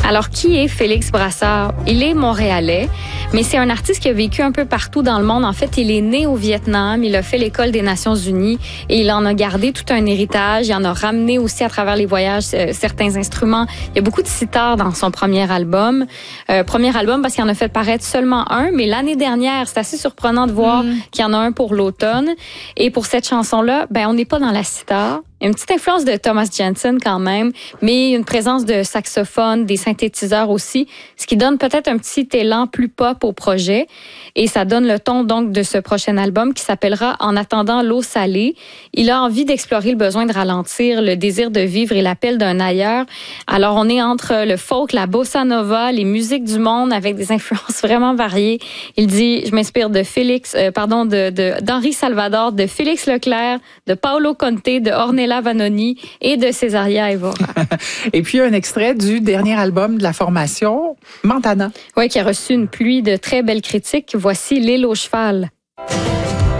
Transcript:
Alors, qui est Félix Brassard? Il est montréalais, mais c'est un artiste qui a vécu un peu partout dans le monde. En fait, il est né au Vietnam, il a fait l'École des Nations Unies et il en a gardé tout un héritage. Il en a ramené aussi à travers les voyages certains instruments. Il y a beaucoup de sitars dans son premier album. Premier album parce qu'il en a fait paraître seulement un, mais l'année dernière, c'est assez surprenant de voir qu'il y en a un pour l'automne. Et pour cette chanson-là, on n'est pas dans la sitar. Une petite influence de Thomas Jensen quand même, mais une présence de saxophone, des synthétiseurs aussi, ce qui donne peut-être un petit élan plus pop au projet. Et ça donne le ton donc de ce prochain album qui s'appellera En attendant l'eau salée. Il a envie d'explorer le besoin de ralentir, le désir de vivre et l'appel d'un ailleurs. Alors on est entre le folk, la bossa nova, les musiques du monde avec des influences vraiment variées. Il dit, je m'inspire de d'Henri Salvador, de Félix Leclerc, de Paolo Conte, de Ornella Vanoni et de Césaria Evora. Et puis un extrait du dernier album de la formation, Montana. Oui, qui a reçu une pluie de très belles critiques. Voici L'île au cheval.